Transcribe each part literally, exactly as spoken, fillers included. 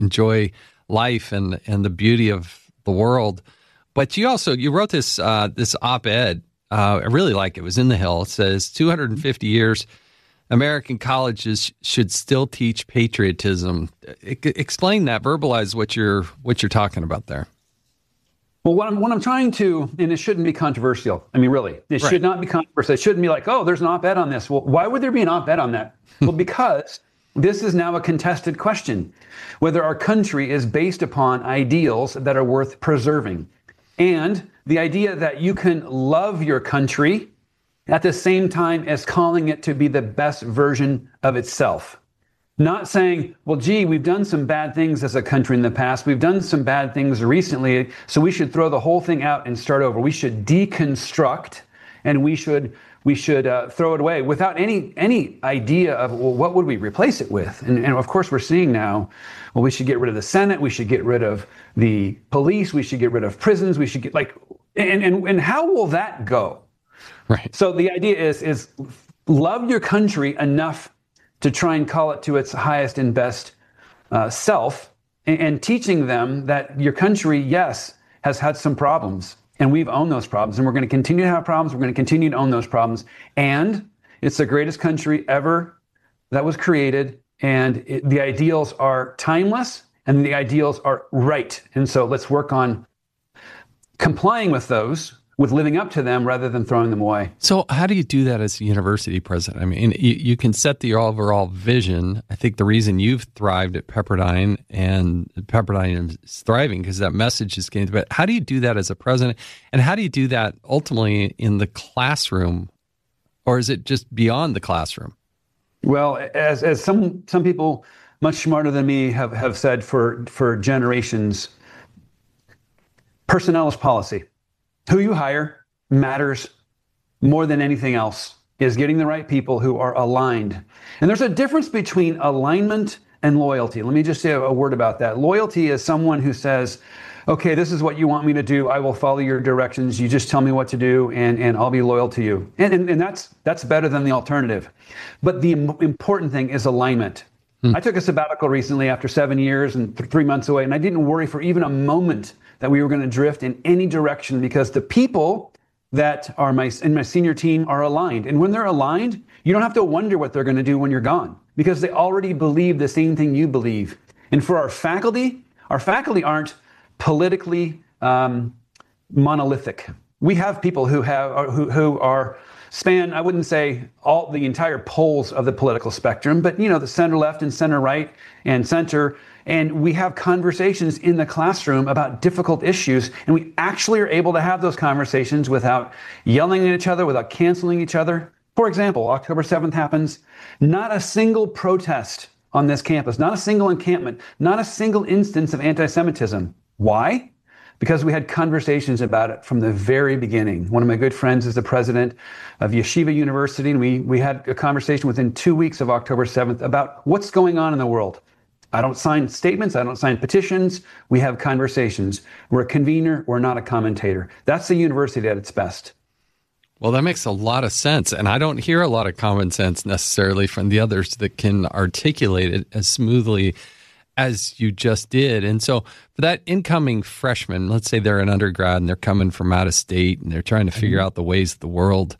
enjoy life and, and the beauty of the world. But you also, you wrote this uh, this op-ed. Uh, I really like it. It was in The Hill. It says two hundred fifty years, American colleges should still teach patriotism. I, explain that. Verbalize what you're what you're talking about there. Well, what I'm, what I'm trying to, and it shouldn't be controversial. I mean, really, it Right. should not be controversial. It shouldn't be like, oh, there's an op-ed on this. Well, why would there be an op-ed on that? Well, because this is now a contested question, whether our country is based upon ideals that are worth preserving. And the idea that you can love your country at the same time as calling it to be the best version of itself. Not saying, well, gee, we've done some bad things as a country in the past. We've done some bad things recently, so we should throw the whole thing out and start over. We should deconstruct, and we should we should uh, throw it away without any any idea of, well, what would we replace it with? And, and of course, we're seeing now, well, we should get rid of the Senate. We should get rid of the police. We should get rid of prisons. We should get like, and and and how will that go? Right. So the idea is is love your country enough to try and call it to its highest and best uh, self, and, and teaching them that your country, yes, has had some problems, and we've owned those problems, and we're going to continue to have problems. We're going to continue to own those problems, and it's the greatest country ever that was created, and it, the ideals are timeless, and the ideals are right, and so let's work on complying with those, with living up to them rather than throwing them away. So how do you do that as a university president? I mean, you, you can set the overall vision. I think the reason you've thrived at Pepperdine and Pepperdine is thriving because that message is getting, but how do you do that as a president? And how do you do that ultimately in the classroom? Or is it just beyond the classroom? Well, as as some some people much smarter than me have, have said for, for generations, personnel is policy. Who you hire matters more than anything else, is getting the right people who are aligned. And there's a difference between alignment and loyalty. Let me just say a, a word about that. Loyalty is someone who says, okay, this is what you want me to do. I will follow your directions. You just tell me what to do, and, and I'll be loyal to you. And, and, and that's that's better than the alternative. But the im- important thing is alignment. Hmm. I took a sabbatical recently after seven years and th- three months away, and I didn't worry for even a moment that we were going to drift in any direction because the people that are my in my senior team are aligned. And when they're aligned, you don't have to wonder what they're going to do when you're gone because they already believe the same thing you believe. And for our faculty, our faculty aren't politically um, monolithic. We have people who have who, who are span, I wouldn't say all the entire poles of the political spectrum, but you know, the center left and center right and center. And we have conversations in the classroom about difficult issues, and we actually are able to have those conversations without yelling at each other, without canceling each other. For example, October seventh happens, not a single protest on this campus, not a single encampment, not a single instance of anti-Semitism. Why? Because we had conversations about it from the very beginning. One of my good friends is the president of Yeshiva University, and we, we had a conversation within two weeks of October seventh about what's going on in the world. I don't sign statements. I don't sign petitions. We have conversations. We're a convener. We're not a commentator. That's the university at its best. Well, that makes a lot of sense. And I don't hear a lot of common sense necessarily from the others that can articulate it as smoothly as you just did. And so for that incoming freshman, let's say they're an undergrad and they're coming from out of state and they're trying to figure mm-hmm. out the ways of the world.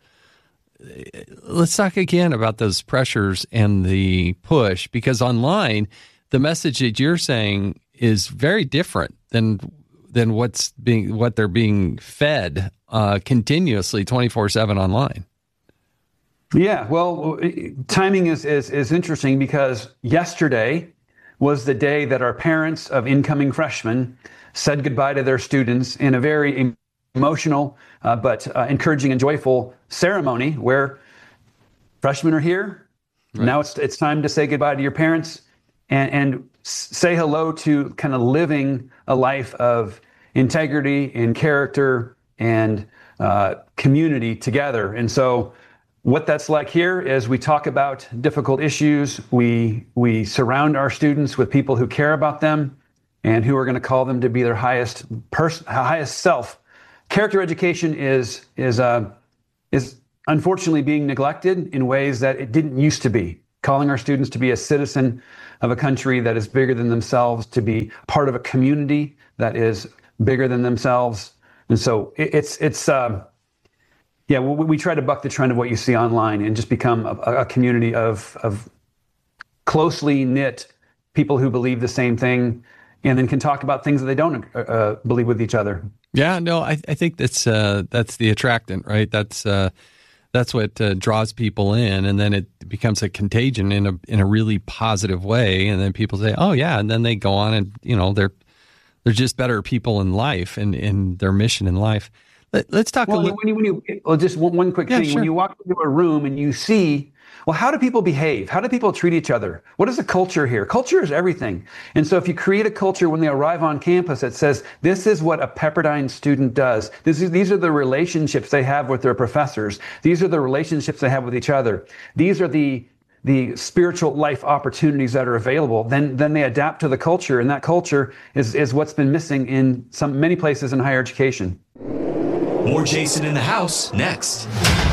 Let's talk again about those pressures and the push, because online, the message that you're saying is very different than than what's being what they're being fed uh, continuously twenty-four seven online. Yeah, well, timing is, is is interesting because yesterday was the day that our parents of incoming freshmen said goodbye to their students in a very emotional uh, but uh, encouraging and joyful ceremony where freshmen are here. Right. Now it's it's time to say goodbye to your parents. And, and say hello to kind of living a life of integrity and character and uh, community together. And so what that's like here is we talk about difficult issues. We we surround our students with people who care about them and who are going to call them to be their highest person, highest self. Character education is is uh, is unfortunately being neglected in ways that it didn't used to be. calling our students to be a citizen of a country that is bigger than themselves, to be part of a community that is bigger than themselves. And so it, it's, it's, uh, yeah, we, we try to buck the trend of what you see online and just become a, a community of, of closely knit people who believe the same thing and then can talk about things that they don't uh, believe with each other. Yeah, no, I, I think that's uh, that's the attractant, right? That's uh, that's what uh, draws people in, and then it becomes a contagion in a in a really positive way, and then people say, "Oh yeah," and then they go on and you know they're they're just better people in life and in their mission in life. Let, let's talk well, a little. When you, when you, well, just one, one quick yeah, thing: sure. when you walk into a room and you see. Well, how do people behave? How do people treat each other? What is the culture here? Culture is everything. And so if you create a culture when they arrive on campus that says, this is what a Pepperdine student does. This is, these are the relationships they have with their professors. These are the relationships they have with each other. These are the the spiritual life opportunities that are available. Then then they adapt to the culture. And that culture is, is what's been missing in some many places in higher education. More Jason in the House next.